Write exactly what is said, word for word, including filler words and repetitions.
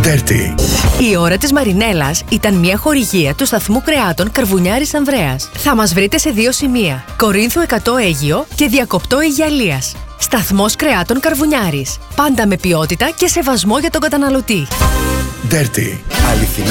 Dirty. Η ώρα της Μαρινέλας ήταν μια χορηγία του σταθμού κρεάτων Καρβουνιάρης Ανδρέας. Θα μας βρείτε σε δύο σημεία: Κορίνθου εκατό Αίγυο και Διακοπτό Αιγιαλίας. Σταθμός κρεάτων Καρβουνιάρης. Πάντα με ποιότητα και σεβασμό για τον καταναλωτή. Dirty. Αληθινά